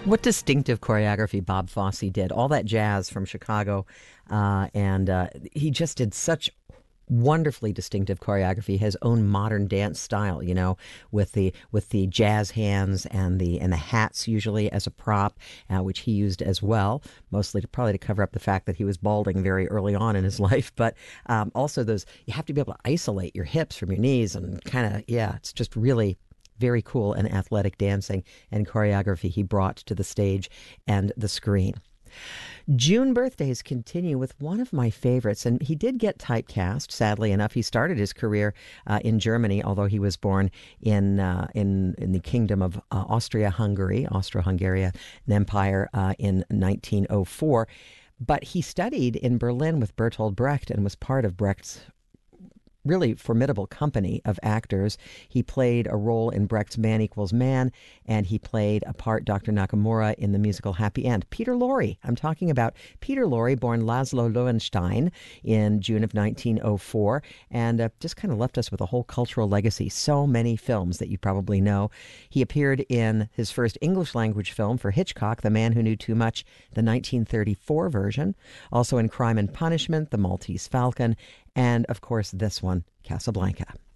What distinctive choreography Bob Fosse did. All that jazz from Chicago. And he just did such wonderfully distinctive choreography, his own modern dance style, with the jazz hands and the hats usually as a prop, which he used as well, mostly to cover up the fact that he was balding very early on in his life. But also those, you have to be able to isolate your hips from your knees and kind of, yeah, it's just really very cool and athletic dancing and choreography he brought to the stage and the screen. June birthdays continue with one of my favorites, and he did get typecast. Sadly enough, he started his career in Germany, although he was born in the Kingdom of Austria-Hungary, Austro-Hungarian Empire in 1904. But he studied in Berlin with Bertolt Brecht and was part of Brecht's really formidable company of actors. He played a role in Brecht's Man Equals Man, and he played a part, Dr. Nakamura, in the musical Happy End. Peter Lorre. I'm talking about Peter Lorre, born Laszlo Lowenstein in June of 1904, and just kind of left us with a whole cultural legacy. So many films that you probably know. He appeared in his first English-language film for Hitchcock, The Man Who Knew Too Much, the 1934 version. Also in Crime and Punishment, The Maltese Falcon, and, of course, this one, Casablanca.